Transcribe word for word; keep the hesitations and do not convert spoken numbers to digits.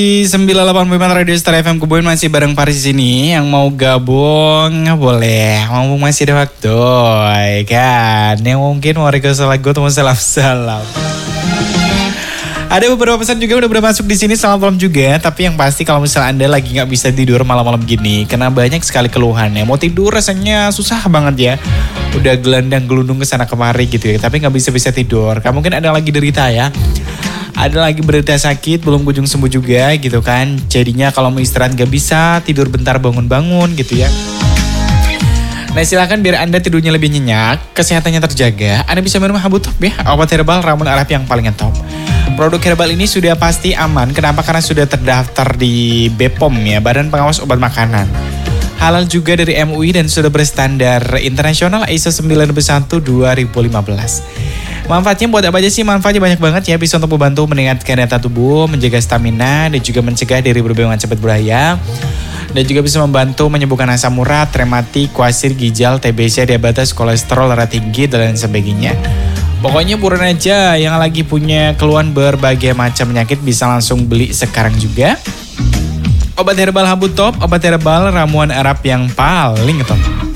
Di sembilan puluh delapan koma lima Radio Star F M Kubuin masih bareng Paris di sini. Yang mau gabung boleh, mau masih ada waktu, ya kan? Yang mungkin mau request lagu atau mau salam-salam. Ada beberapa pesan juga udah udah masuk di sini. Selamat malam juga. Tapi yang pasti kalau misalnya Anda lagi nggak bisa tidur malam-malam gini, karena banyak sekali keluhan ya. Mau tidur rasanya susah banget ya. Udah gelandang gelundung ke sana kemari gitu ya. Tapi nggak bisa bisa tidur. Kamu mungkin ada lagi derita ya. Ada lagi berita sakit, belum kunjung sembuh juga gitu kan. Jadinya kalau mau istirahat gak bisa, tidur bentar bangun-bangun gitu ya. Nah silakan biar Anda tidurnya lebih nyenyak, kesehatannya terjaga. Anda bisa minum Habu Top ya, obat herbal ramuan Arab yang paling top. Produk herbal ini sudah pasti aman, kenapa? Karena sudah terdaftar di B P O M ya, Badan Pengawas Obat Makanan. Halal juga dari M U I dan sudah berstandar internasional I S O sembilan satu dua ribu lima belas. Manfaatnya buat apa aja sih? Manfaatnya banyak banget ya. Bisa untuk membantu meningkatkan daya tahan tubuh, menjaga stamina, dan juga mencegah dari berbagai macam cepat berbahaya. Dan juga bisa membantu menyembuhkan asam urat, rematik, kuasir, ginjal, T B C, diabetes, kolesterol darah tinggi, dan sebagainya. Pokoknya buruan aja yang lagi punya keluhan berbagai macam penyakit bisa langsung beli sekarang juga. Obat herbal Habu Top, obat herbal ramuan Arab yang paling top.